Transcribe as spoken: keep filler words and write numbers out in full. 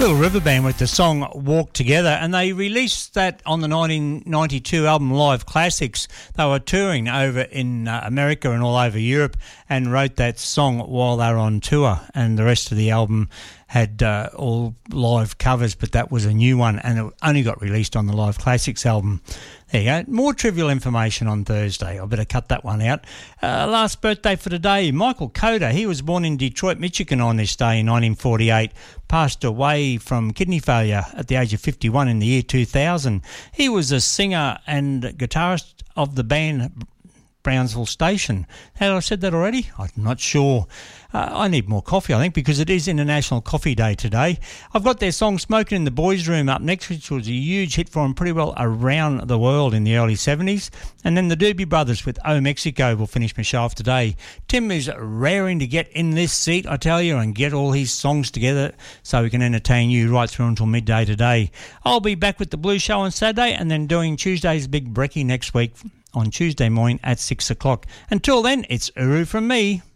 Little River Band with the song Walk Together, and they released that on the nineteen ninety-two album Live Classics. They were touring over in uh, America and all over Europe and wrote that song while they were on tour, and the rest of the album had uh, all live covers, but that was a new one and it only got released on the Live Classics album. There you go. More trivial information on Thursday. I better cut that one out. Uh, last birthday for today, Michael Coda. He was born in Detroit, Michigan on this day in nineteen forty-eight. Passed away from kidney failure at the age of fifty-one in the year two thousand. He was a singer and guitarist of the band Brownsville Station. Had I said that already? I'm not sure. Uh, I need more coffee, I think, because it is International Coffee Day today. I've got their song Smoking in the Boys' Room up next, which was a huge hit for them pretty well around the world in the early seventies. And then the Doobie Brothers with Oh Mexico will finish my show off today. Tim is raring to get in this seat, I tell you, and get all his songs together so we can entertain you right through until midday today. I'll be back with the Blues Show on Saturday and then doing Tuesday's Big Brekkie next week on Tuesday morning at six o'clock. Until then, it's Uru from me.